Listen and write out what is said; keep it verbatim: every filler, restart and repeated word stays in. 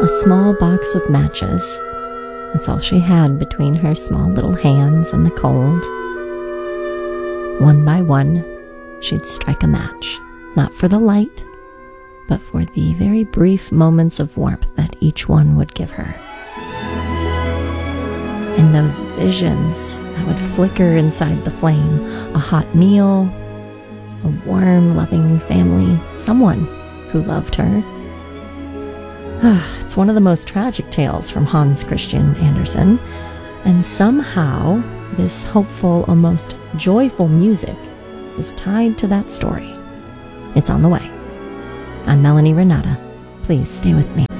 a small box of matches. That's all she had between her small little hands and the cold. One by one, she'd strike a match, not for the light, but for the very brief moments of warmth that each one would give her. And those visions that would flicker inside the flame, a hot meal, a warm, loving family, someone who loved her. It's one of the most tragic tales from Hans Christian Andersen, and somehow this hopeful, almost joyful music is tied to that story. It's on the way. I'm Melanie Renata. Please stay with me.